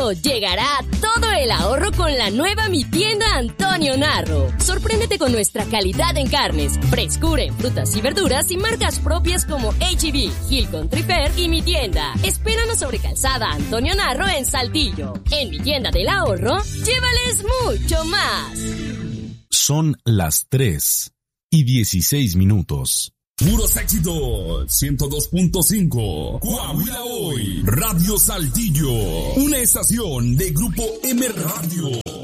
Narro llegará todo el ahorro con la nueva Mi Tienda Antonio Narro. Sorpréndete con nuestra calidad en carnes, frescura en frutas y verduras y marcas propias como H-E-B, Hill Country Fair y Mi Tienda. Espéranos sobre Calzada Antonio Narro en Saltillo. En Mi Tienda del Ahorro, llévales mucho más. Son las 3:16. Puros éxitos, 102.5, Coahuila Hoy, Radio Saltillo, una estación de Grupo M Radio.